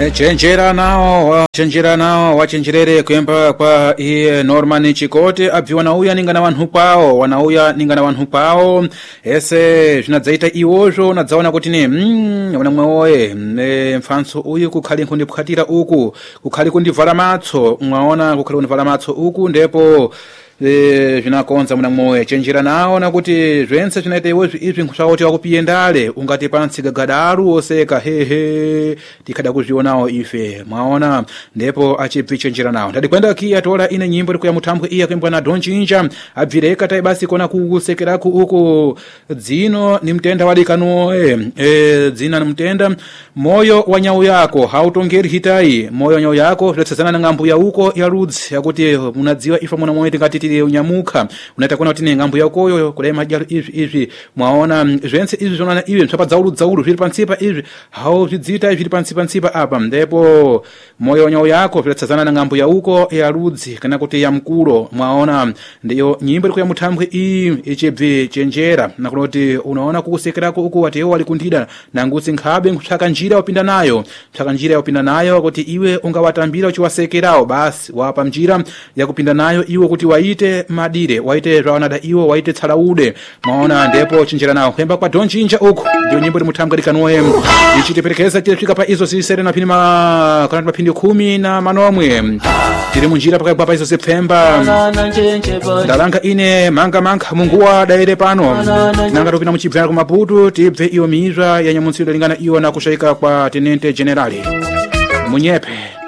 Chenjera nao wachenjerere kuyemba kwa iye Norman Chikote abvi wanauya ninga na vanhu pawo ese zvinadzaita iwozvo nadzaona kuti vanamwe woye mfanso uyu kukhali kundiphatira uku kukhali kundivhala matso mwaona kukhali kundivhala matso uku ndipo zvinakonza munamwe chenjera nawo nakuti zvense zvinaita iwozvi izvi nkusvakoti wakupiye ndale ungati pansi gagadaru oseka hehe tikada kuzvionawo ife mwaona ndipo achibvi chenjera nawo ndadi kwenda kia tola ine nyimbo ikuya mutambwe iya kuimbwa na Don Chinja abvireka tai basi kona kusekeraku uko dzino ni mtenda wadikanuo dzina ni mtenda moyo wa nyau yako hautongeri hitai moyo wa nyau yako zvatsazana na ngambu ya uko ya rudzi yakuti munadziwa ifa mwana mwe tikati unyamuka unaita kuona kuti ngambu yakoyo kudai majalo izvi mwaona zvense izvi zvonana iwe msapa dzaulu zviri pansipa izvi hau zvidzita zviri pansipa apa ndipo moyo nyau yako zvatsazana na ngambu ya uko ya rudzi kana kuti ya mkulo mwaona ndiyo nyimbo ikuya mutambwe iyi ichibvi chenjera nakunoti unaona kukusekerako uku wati wali kundida nangutsi nkhabe nkutsvaka njira yopinda nayo kuti iwe ungawatambira uchiwasekerawo basi wapa njira yakupinda nayo iwe kuti waite madire waite zvawanada iwo waite tsalaude mwaona ndipo chenjera nawo kuyemba kwa Don Chinja uku ndiyo nyimbo iri mutambwe likanoye ichitiperekeza tisvika pa izo zisere na phini kana maphindi 10 na manomwe tiri munjira pakagwa pa izo sepfemba ndalanga ine manga munguwa daire pano nanga topina muchibvera ku Maputo tibve iyo mizva ya nyamunsiro lingana iyo na kushaika kwa Tenente Generali Munyepe